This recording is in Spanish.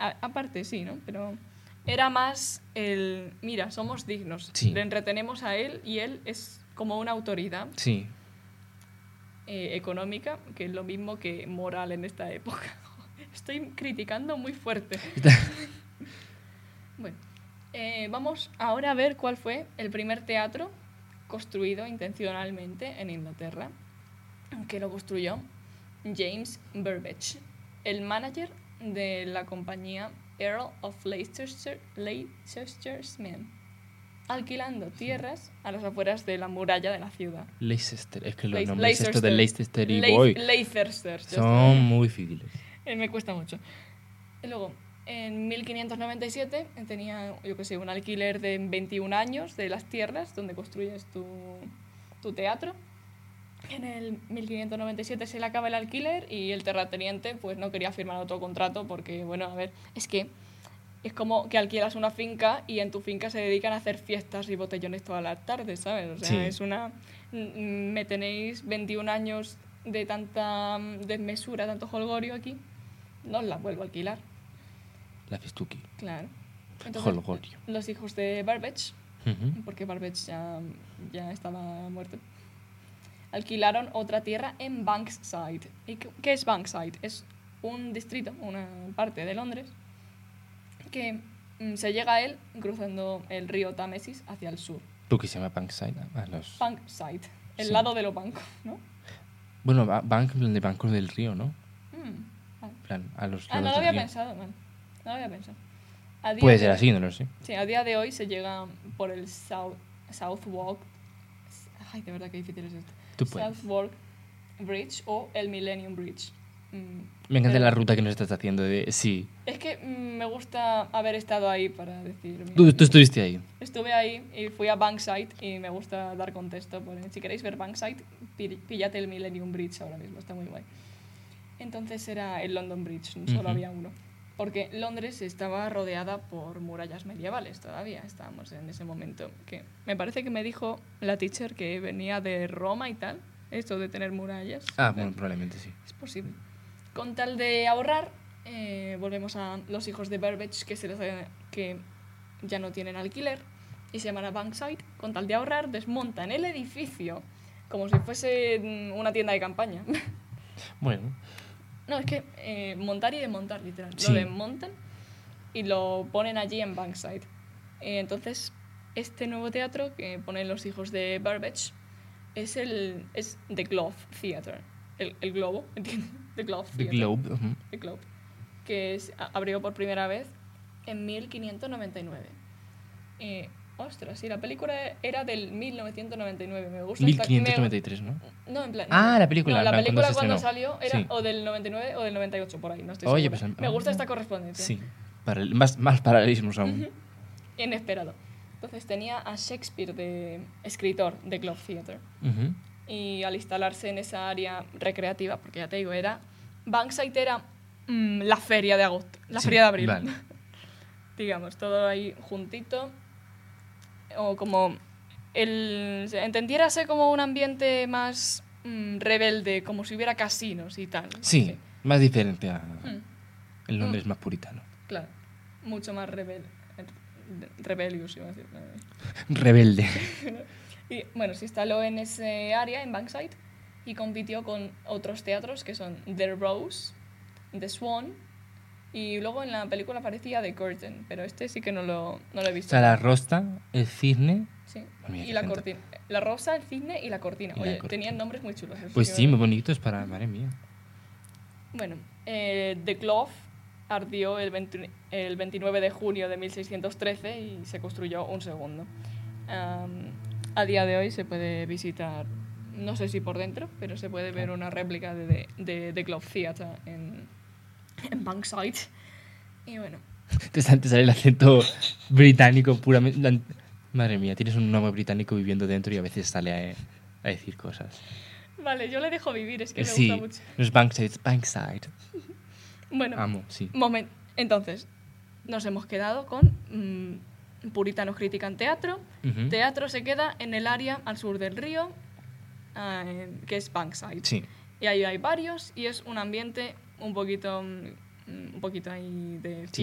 aparte sí, ¿no? Pero era más el, mira, somos dignos, Sí. le entretenemos a él y él es como una autoridad Sí. económica, que es lo mismo que moral en esta época. Estoy criticando muy fuerte. Bueno, vamos ahora a ver cuál fue el primer teatro construido intencionalmente en Inglaterra, que lo construyó James Burbage, el manager de la compañía Earl of Leicester's Men, alquilando tierras a las afueras de la muralla de la ciudad. Leicester, es que los Leicester. nombres estos de Leicester y Boy Leicester. son muy difíciles. Me cuesta mucho. Y luego, en 1597 tenía, yo qué sé, un alquiler de 21 años de las tierras donde construyes tu teatro. En el 1597 se le acaba el alquiler y el terrateniente pues no quería firmar otro contrato porque, bueno, a ver, es que es como que alquilas una finca y en tu finca se dedican a hacer fiestas y botellones todas las tardes, ¿sabes? O sea, Sí. es una... Me tenéis 21 años de tanta desmesura, tanto holgorio aquí, no os la vuelvo a alquilar. La Festuki. Claro. Entonces, Holgorio. los hijos de Burbage, Ujú. porque Burbage ya estaba muerto, alquilaron otra tierra en Bankside. ¿Y qué es Bankside? Es un distrito, una parte de Londres, que se llega a él cruzando el río Támesis hacia el sur. ¿Tú que se llama Bankside? Bankside, el Sí. lado de los bancos, ¿no? Bueno, bank de bancos del río, ¿no? Vale. En plan, a los No lados lo del había río. pensado, man. No lo había pensado. A día Puede de ser hoy- así, no lo sé. Sí, a día de hoy se llega por el Southwark. Ay, de verdad que difícil es esto. Tú puedes. Southwark Bridge o el Millennium Bridge. Me encanta Pero la ruta que nos estás haciendo de... Sí. es que me gusta haber estado ahí para decir... mira, Tú estuviste ahí. Estuve ahí y fui a Bankside y me gusta dar contexto. Si queréis ver Bankside, píllate el Millennium Bridge ahora mismo, está muy guay. Entonces era el London Bridge, solo Ujú. había uno. Porque Londres estaba rodeada por murallas medievales todavía, estábamos en ese momento. Que me parece que me dijo la teacher que venía de Roma y tal, esto de tener murallas. Bueno, probablemente sí. Es posible. Con tal de ahorrar, volvemos a los hijos de Burbage que ya no tienen alquiler y se llaman a Bankside. Con tal de ahorrar, desmontan el edificio como si fuese una tienda de campaña. Bueno, No, es que montar y desmontar, literal. Sí. Lo desmontan y lo ponen allí en Bankside. Entonces, este nuevo teatro que ponen los hijos de Burbage es The Globe Theatre. El globo, ¿entiendes? The Globe The Theatre. Globe. Ujú. The Globe. Que abrió por primera vez en 1599. Ostras, sí, la película era del 1999. Me gusta 1593, ¿no? No, en plan... La película. No, la en plan, película se cuando estrenó. salió era Sí. o del 99 o del 98, por ahí, no estoy Oye, segura. pues, Me gusta esta correspondencia. Sí. Más paralelismos aún. Ujú. Inesperado. Entonces tenía a Shakespeare de escritor de Globe Theatre. Ujú. Y al instalarse en esa área recreativa, porque ya te digo, Bankside era la feria de agosto, la Sí, feria de abril. vale. Digamos, todo ahí juntito. O como entendiérase como un ambiente más rebelde, como si hubiera casinos y tal. Sí, más diferente a el Mm. Londres más puritano. Claro, mucho más rebellious, iba a decir. Rebelde. Y bueno, se instaló en ese área, en Bankside, y compitió con otros teatros que son The Rose, The Swan, y luego en la película aparecía The Curtain, pero este sí que no lo he O visto. sea, la rosta, el cisne... Sí. Mira, Y qué la gente. cortina. La rosa, el cisne y la cortina. Y la Oye, cortina. tenían nombres muy chulos. eso Pues que sí, muy bonitos para... Madre mía. Bueno, The Globe ardió el 29 de junio de 1613 y se construyó un segundo. A día de hoy se puede visitar, no sé si por dentro, pero se puede ver una réplica de The Globe Theatre en Bankside. Y bueno, Te sale el acento británico puramente... Madre mía, tienes un nombre británico viviendo dentro y a veces sale a decir cosas. vale, yo le dejo vivir, es que me Sí, gusta mucho. no es Bankside, es Bankside. Bueno, Amo, sí. Entonces, nos hemos quedado con puritanos critican teatro. Ujú. Teatro se queda en el área al sur del río, que es Bankside. Sí. Y ahí hay varios y es un ambiente un poquito ahí de Sí,